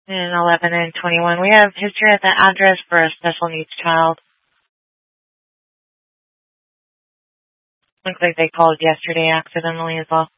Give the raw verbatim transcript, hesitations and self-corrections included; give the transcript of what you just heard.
And eleven and twenty-one. We have history at the address for a special needs child. Looks like they called yesterday accidentally as well.